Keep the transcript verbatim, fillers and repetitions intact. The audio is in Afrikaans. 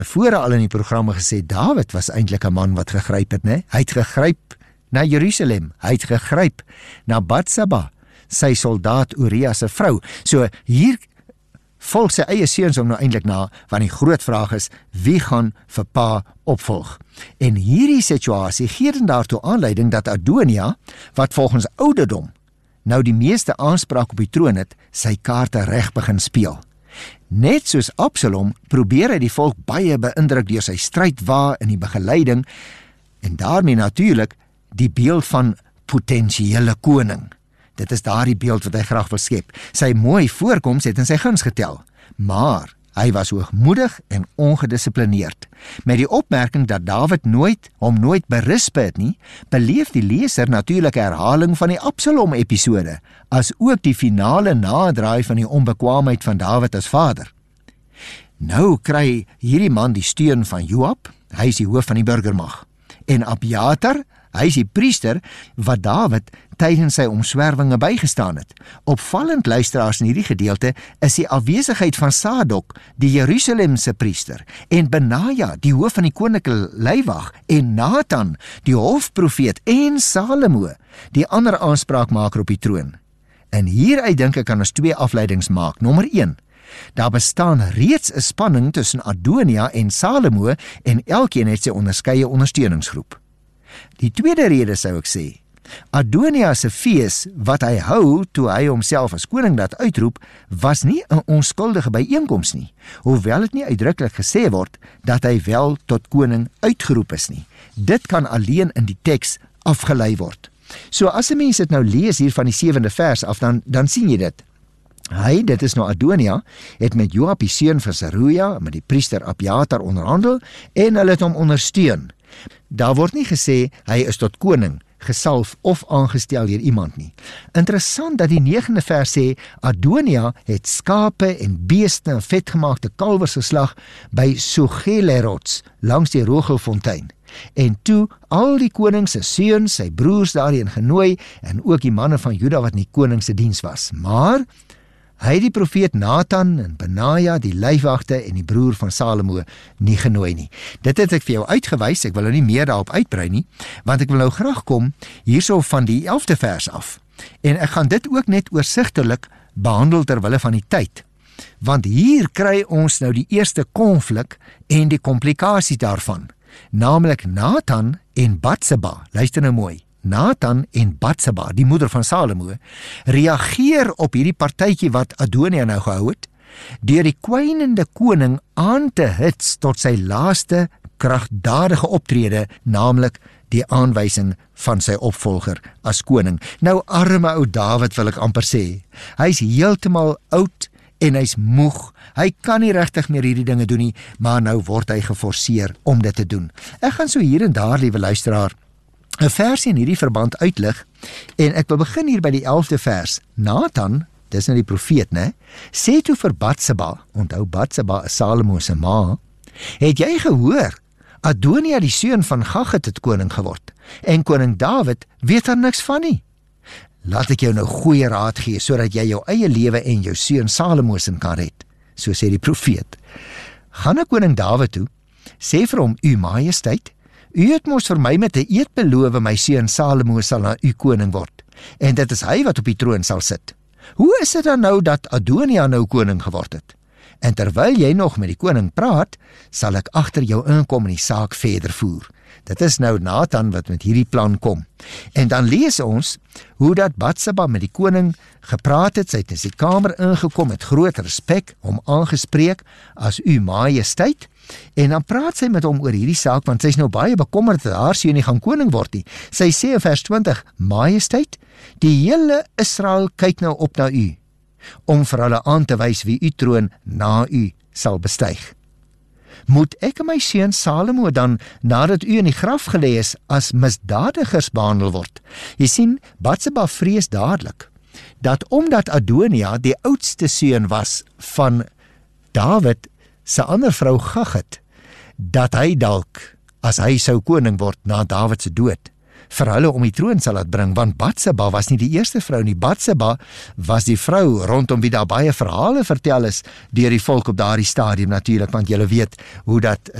Vore al in die programme gesê, Dawid was eintlik 'n man wat gegryp het, né? Hy het gegryp na Jerusalem, hy het gegryp na Batseba, sy soldaat Uria se vrou. So hier volg sy eie seuns om nou eintlik na, want die groot vraag is, wie gaan vir pa opvolg? En hierdie situasie gee dan daartoe aanleiding dat Adonia, wat volgens ouderdom nou die meeste aanspraak op die troon het, sy kaarte reg begin speel. Net soos Absalom probeer hy die volk baie beïndruk deur sy strydwa in die begeleiding en daarmee natuurlik die beeld van potensiële koning. Dit is daardie beeld wat hy graag wil skep. Sy mooi voorkoms het in sy guns getel, maar hy was hoogmoedig en ongedissiplineerd. Met die opmerking dat Dawid nooit hom nooit berisp het nie, beleef die leser natuurlik herhaling van die Absalom episode, as ook die finale nadraai van die onbekwaamheid van Dawid as vader. Nou kry hierdie man die steun van Joab, hy is die hoof van die burgermag, en Abiatar, hy is die priester wat Dawid tydens sy omswerwinge bygestaan het. Opvallend luisteraars in hierdie gedeelte is die afwesigheid van Sadok, die Jerusalemse priester, en Benaja, die hoof van die koninklike leiwag, en Nathan, die hofprofeet, en Salomo, die ander aanspraakmaker op die troon. En hieruit dink ek kan ons twee afleidings maak. Nommer een, daar bestaan reeds 'n spanning tussen Adonia en Salomo en elkeen het sy onderskeie ondersteuningsgroep. Die tweede rede sou ek sê, Adonia se fees wat hy hou toe hy homself as koning laat uitroep, was nie 'n onskuldige byeenkoms nie, hoewel dit nie uitdruklik gesê word dat hy wel tot koning uitgeroep is nie. Dit kan alleen in die teks afgelei word. So as 'n mens dit nou lees hier van die sewende vers af, dan, dan sien jy dit. Hy, dit is nou Adonia, het met Joab die seun van Seruja, met die priester Abiatar onderhandel, en hulle het hom ondersteun. Daar word nie gesê, hy is tot koning, gesalf of aangestel deur iemand nie. Interessant dat die negende vers sê, Adonia het skape en beeste en vetgemaakte kalwers geslag by Sogelerots, langs die Rogelfontein. En toe al die koning se seuns, sy broers daarin genooi, en ook die manne van Juda wat in die koning se diens was. Maar hy het die profeet Nathan en Benaja, die lijfwagte en die broer van Salomo, nie genooi nie. Dit het ek vir jou uitgewys, ek wil nou nie meer daarop uitbrei nie, want ek wil nou graag kom hierso van die elfde vers af. En ek gaan dit ook net oorsigtelik behandel terwille van die tyd. Want hier kry ons nou die eerste konflik en die komplikasie daarvan. Naamlik Nathan en Batseba, luister nou mooi. Nathan en Batseba, die moeder van Salomo, reageer op hierdie partytjie wat Adonia nou gehou het, deur die kwynende koning aan te hits tot sy laaste kragtdadige optrede, naamlik die aanwysing van sy opvolger as koning. Nou arme ou Dawid wil ek amper sê, hy is heeltemal oud en hy's moeg, hy kan nie regtig meer hierdie dinge doen nie, maar nou word hy geforseer om dit te doen. Ek gaan so hier en daar, liewe luisteraar, 'n versie in hierdie verband uitlig, en ek wil begin hier by die elfde vers. Nathan, dis nou die profeet, né, sê toe vir Batseba, onthou Batseba is Salomo se ma, het jy gehoor, Adonia die seun van Gagit het koning geword, en koning Dawid weet daar niks van nie. Laat ek jou nou goeie raad gee, sodat jy jou eie lewe en jou seun Salomo se kan red, so sê die profeet. Gaan na koning Dawid toe, sê vir hom, u majesteit, u het mos vir my met 'n eed beloof, my seun Salomo sal na u koning word, en dit is hy wat op die troon sal sit. Hoe is dit dan nou dat Adonia nou koning geword het? En terwyl jy nog met die koning praat, sal ek agter jou inkom en die saak verder voer. Dit is nou Nathan wat met hierdie plan kom. En dan lees ons hoe dat Batseba met die koning gepraat het, sy het in sy kamer ingekom met groot respek, hom aangespreek as u majesteit, en dan praat sy met hom oor hierdie saak, want sy is nou baie bekommerd dat haar seun nie gaan koning word nie. Sy sê in vers twintig, majesteit, die hele Israel kyk nou op na u, om vir hulle aan te wys wie u troon na u sal bestyg. Moet ek en my seun Salomo dan, nadat u in die graf gelê is, as misdadigers behandel word? Jy sien, Batseba vrees dadelik, dat omdat Adonia die oudste seun was van Dawid se ander vrou Gagit, dat hy dalk, as hy sou koning word na Dawid se dood, vir hulle om die troon sal laat bring, want Batseba was nie die eerste vrou nie. Batseba was die vrou rondom wie daar baie verhale vertel is deur die volk op daardie stadium natuurlik, want julle weet hoe dat